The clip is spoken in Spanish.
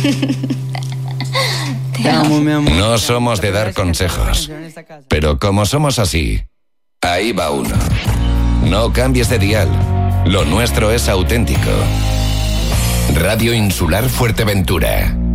Te amo, mi amor. No somos de dar consejos, pero como somos así, ahí va uno. No cambies de dial. Lo nuestro es auténtico. Radio Insular Fuerteventura.